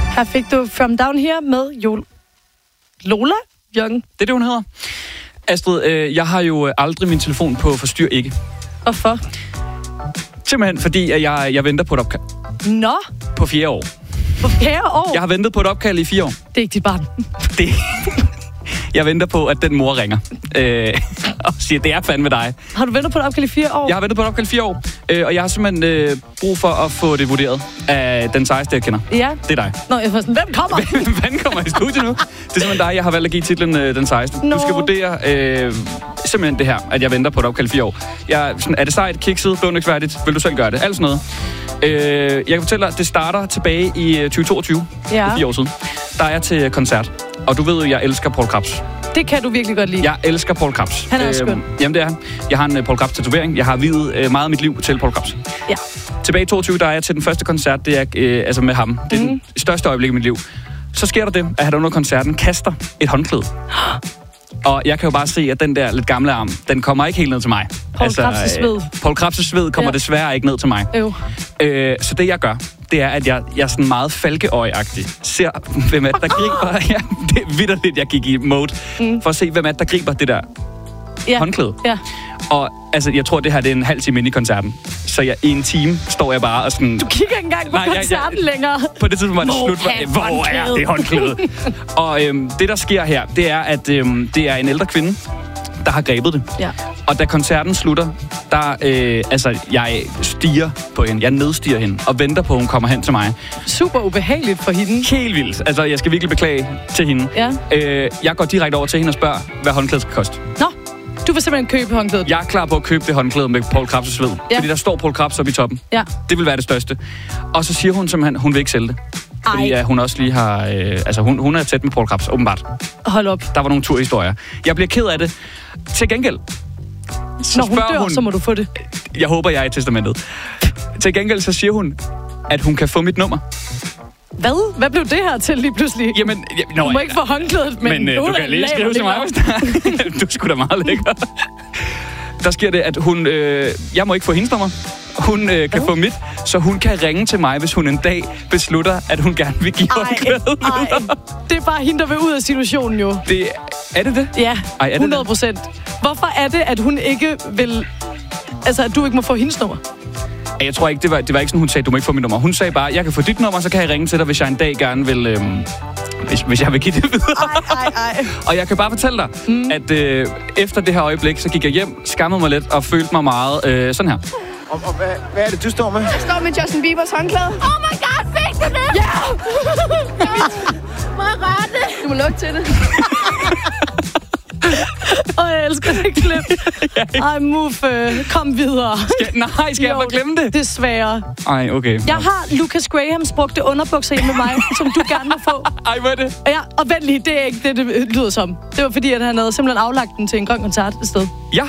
Her fik du From Down Here med Lola Young. Det er det, hun hedder. Astrid, jeg har jo aldrig min telefon på forstyr ikke. Hvorfor? Simpelthen fordi, at jeg venter på et opkald. Nå? På 4 år. På 4 år? Jeg har ventet på et opkald i 4 år. Det er ikke dit barn. Jeg venter på, at den mor ringer og siger, det er fandme dig. Har du ventet på et opkald i 4 år? Jeg har ventet på et opkald i 4 år, og jeg har simpelthen brug for at få det vurderet af den sejeste, jeg kender. Ja. Det er dig. Nå, jeg var sådan, hvem kommer? Hvem kommer i studiet nu? Det er simpelthen dig, jeg har valgt at give titlen den sejeste. Nå. Du skal vurdere simpelthen det her, at jeg venter på et opkald i 4 år. Er det sejt, kikset, beundringsværdigt? Vil du selv gøre det? Alt sådan noget. Jeg kan fortælle dig, at det starter tilbage i 2022, for 4 år siden. Der er jeg til koncert, og du ved jo, jeg elsker Poul Krebs. Det kan du virkelig godt lide. Jeg elsker Poul Krebs. Han er skøn. Jamen, det er han. Jeg har en Poul Krebs-tatovering. Jeg har viet meget af mit liv til Poul Krebs. Ja. Tilbage i 22, der er jeg til den første koncert, det er altså med ham. Det er den største øjeblik i mit liv. Så sker der det, at han under koncerten kaster et håndklæde. Og jeg kan jo bare se, at den der lidt gamle arm, den kommer ikke helt ned til mig. Poul Krebs' sved. Poul Krebs' sved kommer desværre ikke ned til mig. Så det jeg gør, det er, at jeg sådan meget falkeøje-agtig ser, hvem er der griber. Ja, det er vitterligt, jeg gik i mode. For at se, hvem er der griber det der håndklæde. Ja. Og altså, jeg tror, det her det er en halv time inde i koncerten. Så i en time står jeg bare og sådan... Du kigger ikke engang på koncerten længere. På det tidspunkt var det slut. Hvor er det håndklæde? Og det, der sker her, det er, at det er en ældre kvinde, der har grebet det. Ja. Og da koncerten slutter, der jeg stiger på hende. Jeg nedstiger hende og venter på, at hun kommer hen til mig. Super ubehageligt for hende. Helt vildt. Altså, jeg skal virkelig beklage til hende. Ja. Jeg går direkte over til hende og spørger, hvad håndklædet skal koste. Nå, du vil simpelthen købe håndklædet? Jeg er klar på at købe det håndklæde med Poul Krebs' sved. Ja. Fordi der står Poul Krebs oppe i toppen. Ja. Det vil være det største. Og så siger hun simpelthen, hun vil ikke sælge det. Fordi hun også lige har... hun er tæt med Poul Krebs, åbenbart. Hold op. Der var nogle turhistorier. Jeg bliver ked af det. Til gengæld... Når hun dør, så må du få det. Jeg håber, jeg er i testamentet. Til gengæld så siger hun, at hun kan få mit nummer. Hvad? Hvad blev det her til lige pludselig? Jamen, du må ikke få håndklædet, men du kan lige skrive til mig, hvis du er sgu da meget lækker. Der sker det, at hun... jeg må ikke få hendes nummer. Hun kan få mit, så hun kan ringe til mig, hvis hun en dag beslutter, at hun gerne vil give håndklædet. Det er bare hende, der vil ud af situationen jo. Er det det? Ja, 100%. Hvorfor er det, at hun ikke vil... Altså, at du ikke må få hendes nummer? Jeg tror ikke, det var ikke sådan, hun sagde, du må ikke få mit nummer. Hun sagde bare, jeg kan få dit nummer, så kan jeg ringe til dig, hvis jeg en dag gerne vil... Hvis jeg vil give det videre. Og jeg kan bare fortælle dig, at efter det her øjeblik, så gik jeg hjem, skammede mig lidt og følte mig meget sådan her. Og hvad er det, du står med? Jeg står med Justin Biebers håndklæde. Oh my god, fik du det? Ja! Må jeg røre det? Du må lukke til det. Jeg elsker det klip. Ej, Muffe, kom videre. Skal jeg bare glemme det? Desværre. Ej, okay. Jeg har Lucas Grahams brugte underbukser hjemme med mig, som du gerne må få. Ej, hvad er det? Ja, og vent lige, det er ikke det lyder som. Det var fordi, at han havde simpelthen aflagt den til en grøn koncert et sted. Ja.